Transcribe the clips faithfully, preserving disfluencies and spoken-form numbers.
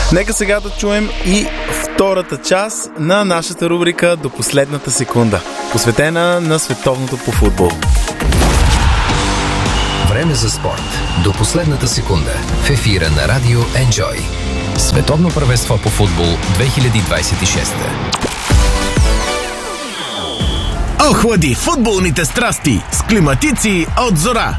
Нека сега да чуем и втората част на нашата рубрика До последната секунда, посветена на световното по футбол. Време за спорт. До последната секунда. В ефира на Радио Enjoy. Световно първенство по футбол две хиляди двадесет и шеста. Охлади футболните страсти с климатици от Зора.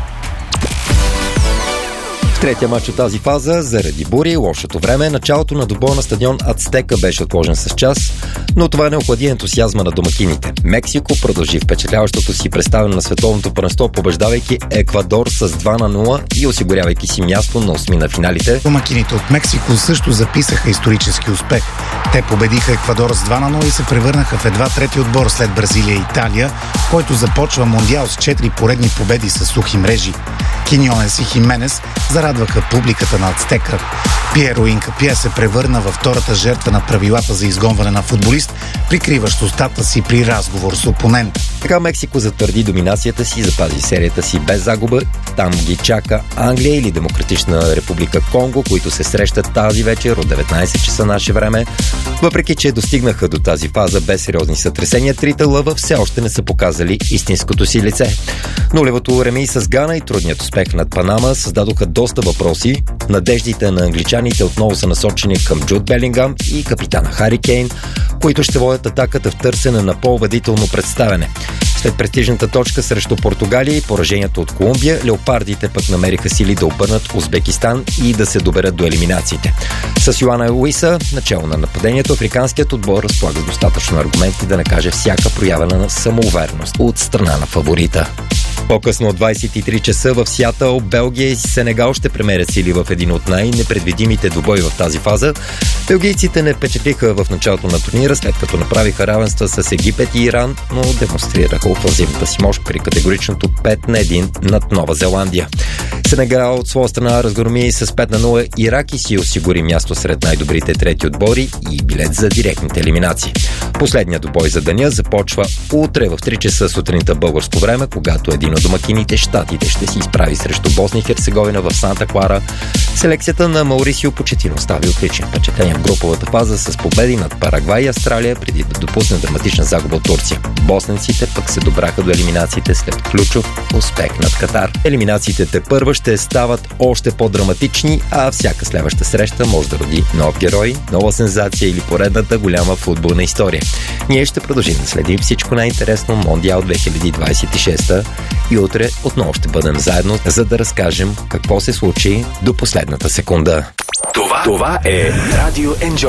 Третия мач от тази фаза, заради бури и лошото време, началото на двубоя на стадион Ацтека беше отложен с час, но това не охлади ентусиазма на домакините. Мексико продължи впечатляващото си представяне на световното първенство, побеждавайки Еквадор с два на нула и осигурявайки си място на осми на финалите. Домакините от Мексико също записаха исторически успех. Те победиха Еквадор с два на нула и се превърнаха в едва трети отбор след Бразилия и Италия, който започва мондиал с четири поредни победи с сухи мрежи. Киньонес и Хименес зарадваха публиката на Ацтека. Пиеро Инкапие се превърна във втората жертва на правилата за изгонване на футболист, прикриващ устата си при разговор с опонент. Така Мексико затвърди доминацията си, запази серията си без загуба. Там ги чака Англия или Демократична република Конго, които се срещат тази вечер от деветнадесет часа наше време. Въпреки че достигнаха до тази фаза без сериозни сътресения, трите лъва все още не са показали истинското си лице. Нулевото реми с Гана и трудният успех над Панама създадоха доста въпроси. Надеждите на англичаните отново са насочени към Джуд Белингам и капитана Хари Кейн, които ще водят атаката в търсене на по-убедително представяне. След престижната точка срещу Португалия и поражението от Колумбия, леопардите пък намериха сили да обърнат Узбекистан и да се доберат до елиминациите. С Йоана Уиса, начало на нападението, африканският отбор разполага достатъчно аргументи да накаже всяка проява на самоувереност от страна на фаворита. По-късно от двадесет и три часа в Сиатъл, Белгия и Сенегал ще премерят сили в един от най-непредвидимите двубои в тази фаза. Белгийците не впечатлиха в началото на турнира, след като направиха равенства с Египет и Иран, но демонстрираха офанзивната си мощ при категоричното пет на едно над Нова Зеландия. Сенегал от своя страна разгроми с пет на нула Ирак и си осигури място сред най-добрите трети отбори и билет за директните елиминации. Последният двубой за деня започва утре в три часа сутринта българско време, когато един от домакините, Щатите, ще се изправи срещу Босна и Херцеговина в Санта Клара. Селекцията на Маурисио Почетино остави отлични впечатления в груповата фаза с победи над Парагвай и Австралия, преди да допусне драматична загуба от Турция. Босненците пък се добраха до елиминациите след ключов успех над Катар. Елиминациите тепърва ще стават още по-драматични, а всяка следваща среща може да роди нов герой, нова сензация или поредната голяма футболна история. Ние ще продължим да следим всичко най-интересно Мондиал две хиляди двадесет и шеста и утре отново ще бъдем заедно, за да разкажем какво се случи до последната секунда. Това, това е Радио Enjoy.